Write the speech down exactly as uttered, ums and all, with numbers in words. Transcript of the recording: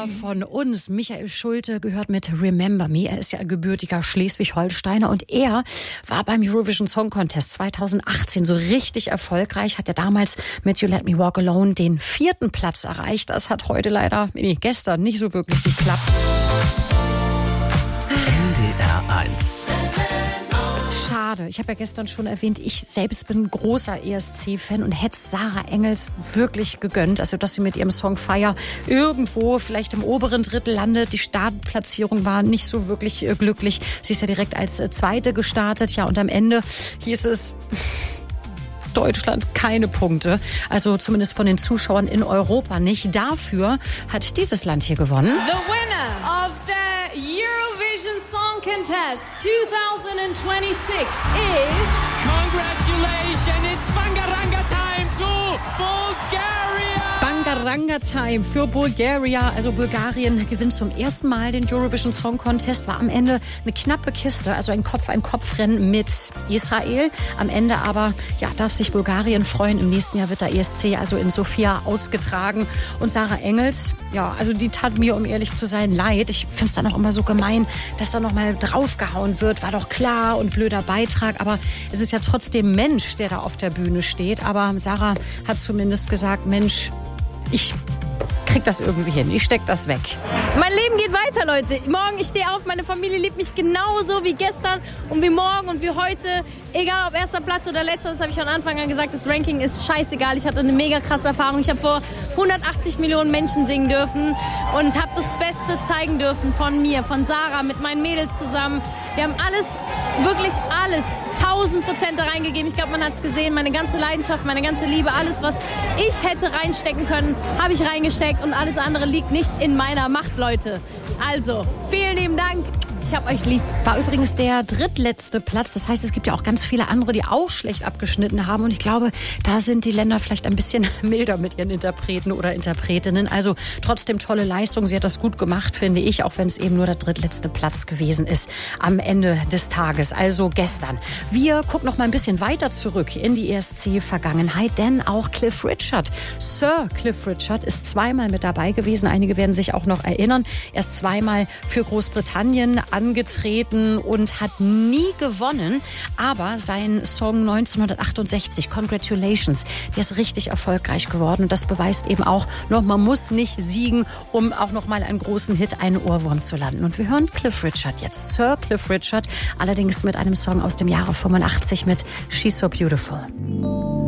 Einer von uns, Michael Schulte, gehört mit Remember Me. Er ist ja ein gebürtiger Schleswig-Holsteiner und er war beim Eurovision Song Contest zweitausendachtzehn so richtig erfolgreich. Hat er damals mit You Let Me Walk Alone den vierten Platz erreicht. Das hat heute leider, nee, gestern nicht so wirklich geklappt. N D R eins. Schade. Ich habe ja gestern schon erwähnt, ich selbst bin großer E S C-Fan und hätte Sarah Engels wirklich gegönnt. Also, dass sie mit ihrem Song Fire irgendwo vielleicht im oberen Drittel landet. Die Startplatzierung war nicht so wirklich äh, glücklich. Sie ist ja direkt als äh, Zweite gestartet. Ja, und am Ende hieß es... Deutschland keine Punkte, also zumindest von den Zuschauern in Europa nicht. Dafür hat dieses Land hier gewonnen. The winner of the Eurovision Song Contest twenty twenty-six is... Congratulations, it's Bangaranga time to Bulgaria! Bangaranga Time für Bulgaria. Also Bulgarien gewinnt zum ersten Mal den Eurovision Song Contest. War am Ende eine knappe Kiste, also ein Kopf-an-Kopf-Rennen mit Israel. Am Ende aber ja, darf sich Bulgarien freuen. Im nächsten Jahr wird der E S C also in Sofia ausgetragen. Und Sarah Engels, ja, also die tat mir, um ehrlich zu sein, leid. Ich finde es dann auch immer so gemein, dass da nochmal draufgehauen wird. War doch klar und blöder Beitrag. Aber es ist ja trotzdem Mensch, der da auf der Bühne steht. Aber Sarah hat zumindest gesagt, Mensch, ich krieg das irgendwie hin. Ich steck das weg. Mein Leben geht weiter, Leute. Morgen, ich stehe auf, meine Familie liebt mich genauso wie gestern und wie morgen und wie heute. Egal ob erster Platz oder letzter, das habe ich von Anfang an gesagt, das Ranking ist scheißegal. Ich hatte eine mega krasse Erfahrung. Ich habe vor hundertachtzig Millionen Menschen singen dürfen und habe das Beste zeigen dürfen von mir, von Sarah, mit meinen Mädels zusammen. Wir haben alles, wirklich alles, tausend Prozent da reingegeben. Ich glaube, man hat es gesehen, meine ganze Leidenschaft, meine ganze Liebe, alles, was ich hätte reinstecken können, habe ich reingesteckt und alles andere liegt nicht in meiner Macht, Leute. Also, vielen lieben Dank. Ich hab euch lieb. War übrigens der drittletzte Platz. Das heißt, es gibt ja auch ganz viele andere, die auch schlecht abgeschnitten haben. Und ich glaube, da sind die Länder vielleicht ein bisschen milder mit ihren Interpreten oder Interpretinnen. Also trotzdem tolle Leistung. Sie hat das gut gemacht, finde ich, auch wenn es eben nur der drittletzte Platz gewesen ist am Ende des Tages. Also gestern. Wir gucken noch mal ein bisschen weiter zurück in die E S C-Vergangenheit, denn auch Cliff Richard, Sir Cliff Richard, ist zweimal mit dabei gewesen. Einige werden sich auch noch erinnern. Er ist zweimal für Großbritannien angetreten und hat nie gewonnen. Aber sein Song neunzehnhundertachtundsechzig, Congratulations, der ist richtig erfolgreich geworden. Und das beweist eben auch noch, man muss nicht siegen, um auch noch mal einen großen Hit, einen Ohrwurm zu landen. Und wir hören Cliff Richard jetzt, Sir Cliff Richard, allerdings mit einem Song aus dem Jahre fünfundachtzig mit She's So Beautiful.